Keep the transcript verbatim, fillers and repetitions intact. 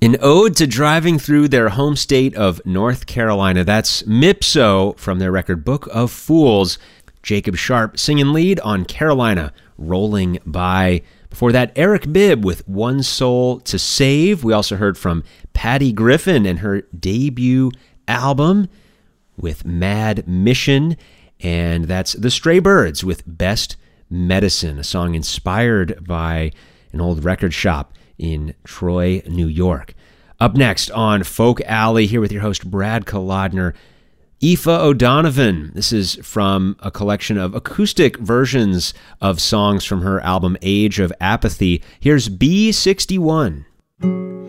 An ode to driving through their home state of North Carolina. That's Mipso from their record Book of Fools. Jacob Sharp singing lead on Carolina, Rolling By. Before that, Eric Bibb with One Soul to Save. We also heard from Patty Griffin and her debut album with Mad Mission. And that's The Stray Birds with Best Medicine, a song inspired by an old record shop in Troy, New York. Up next on Folk Alley, here with your host, Brad Kolodner, Aoife O'Donovan. This is from a collection of acoustic versions of songs from her album Age of Apathy. Here's B sixty-one.